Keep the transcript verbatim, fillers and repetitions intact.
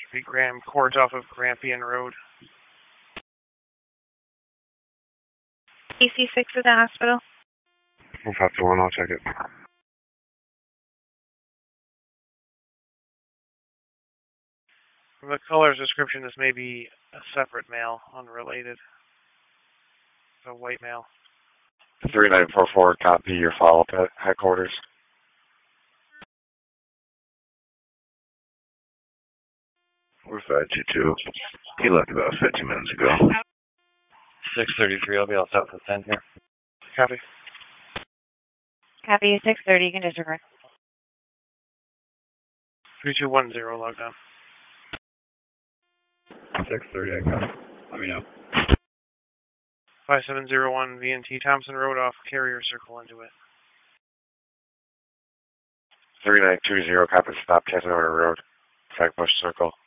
Be Graham Court off of Grampian Road. A C six at the hospital. one five two one, I'll check it. From the caller's description, this may be a separate male, unrelated. It's a white male. three nine four four, copy your follow-up at headquarters. We're five two two. He left about fifteen minutes ago. six thirty-three, I'll be all set for ten here. Copy. Copy, six thirty, you can disregard. three two one zero, log down. six thirty, I got it. Let me know. five seven zero one V N T Thompson Road off Carrier Circle into it. three nine two zero, copy, stop Casanova Road, Flatbush Circle.